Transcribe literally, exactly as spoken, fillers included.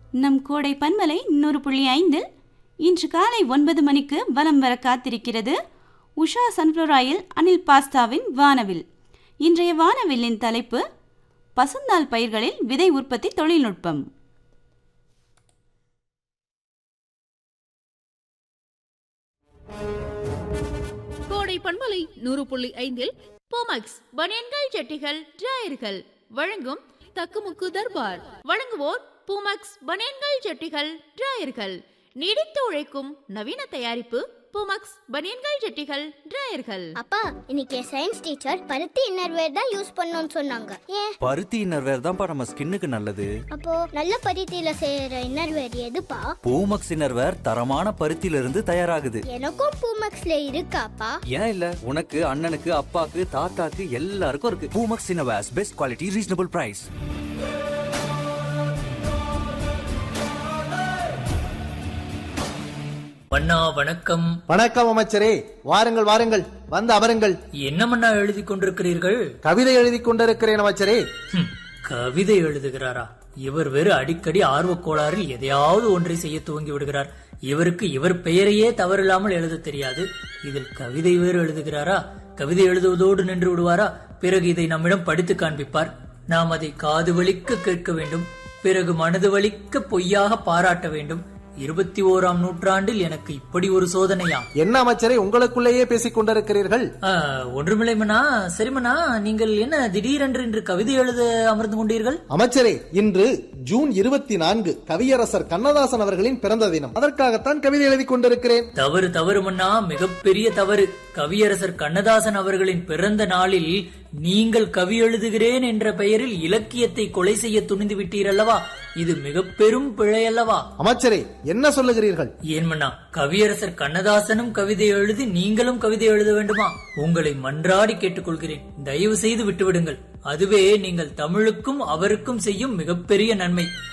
நம் கோடை பன்மலை நூறு புள்ளி ஐந்தில் இன்று காலை ஒன்பது மணிக்கு வலம் வர காத்திருக்கிறது உஷா சன்ஃப்ளவர் ஆயில் அனில் பாஸ்தாவின் வானவில். இன்றைய வானவில்லின் தலைப்பு பசுந்தாள் பயிர்களில் விதை உற்பத்தி தொழில்நுட்பம். கோடை பன்மலை நூறு புள்ளி ஐந்தில் போமக்ஸ் பனியன்கள் ஜட்டிகள் டிராயர்கள் வழங்கும் தக்குமுக்கு தர்பார். வழங்குவோர் பூமக்ஸ் பனியன்கள் ஜட்டிகள் டிராயர்கள். நீடித்து உழைக்கும் நவீன தயாரிப்பு பூமக்ஸ் பனியன்கள் ஜட்டிகள் டிராயர்கள். அப்பா, இன்னைக்கு சயின்ஸ் டீச்சர் பருத்தி இன்னர்வேர் தான் யூஸ் பண்ணணும்னு சொன்னாங்க. ஏன்? பருத்தி இன்னர்வேர் தான்ப்பா நம்ம ஸ்கின்னுக்கு நல்லது. அப்போ நல்ல பருத்தியில செய்யற இன்னர்வேர் எதுப்பா? பூமக்ஸ் இன்னர்வேர் தரமான பருத்தியில இருந்து தயாராகுது. எனக்கும் பூமக்ஸ்ல இருக்காப்பா? ஏன் இல்ல, உனக்கு அண்ணனுக்கு அப்பாக்கு தாத்தாக்கு எல்லாருக்கும் இருக்கு. Poomex innerwears best quality reasonable price. மன்னா வணக்கம். வணக்கம் அமைச்சரே, வாருங்கள் வாருங்கள், வந்து அமருங்கள். என்ன மன்னா எழுதி கொண்டிருக்கிறீர்கள்? கவிதை எழுதி கொண்டிருக்கிறேன் அமைச்சரே. கவிதை எழுதுகிறாரா? இவர் வேறு அடிக்கடி ஆர்வ கோளாறில் எதையாவது ஒன்றை செய்ய துவங்கி விடுகிறார். இவருக்கு இவர் பெயரையே தவறில்லாமல் எழுத தெரியாது, இதில் கவிதை வேறு எழுதுகிறாரா? கவிதை எழுதுவதோடு நின்று விடுவாரா? பிறகு இதை நம்மிடம் படித்து காண்பிப்பார். நாம் அதை காது வலிக்க கேட்க வேண்டும், பிறகு மனது வலிக்க பொய்யாக பாராட்ட வேண்டும். இருபத்தி ஓராம் நூற்றாண்டில் எனக்கு இப்படி ஒரு சோதனையா? என்ன அமைச்சரே, உங்களுக்குள்ளேயே பேசிக் கொண்டிருக்கிறீர்கள்? ஒன்றுமில்லை மன்னா. சரி மன்னா, நீங்கள் என்ன திடீரென்று இன்று கவிதை எழுத அமர்ந்து கொண்டீர்கள்? அமைச்சரே, இன்று ஜூன் இருபத்தி நான்கு கவியரசர் கண்ணதாசன் அவர்களின் பிறந்த தினம். அதற்காகத்தான் கவிதை எழுதி கொண்டிருக்கிறேன். தவறு தவறு மன்னா, மிகப்பெரிய தவறு. கவியரசர் கண்ணதாசன் அவர்களின் பிறந்த நாளில் நீங்கள் கவி எழுதுகிறேன் என்ற பெயரில் இலக்கியத்தை கொலை செய்ய துணிந்து விட்டீரல்லவா? இது மிக பெரும் பிழை அல்லவா? அமைச்சரே, என்ன சொல்லுகிறீர்கள்? ஏன் மன்னா, கவியரசர் கண்ணதாசனும் கவிதை எழுதி நீங்களும் கவிதை எழுத வேண்டுமா? உங்களை மன்றாடி கேட்டுக்கொள்கிறேன், தயவு செய்து விட்டுவிடுங்கள். அதுவே நீங்கள் தமிழுக்கும் அவருக்கும் செய்யும் மிகப்பெரிய நன்மை.